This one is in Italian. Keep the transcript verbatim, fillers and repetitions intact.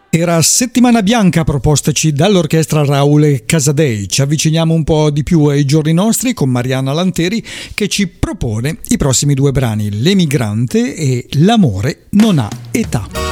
Era Settimana Bianca proposteci dall'orchestra Raul Casadei. Ci avviciniamo un po' di più ai giorni nostri con Mariana Lanteri che ci propone i prossimi due brani, L'Emigrante e L'amore non ha età.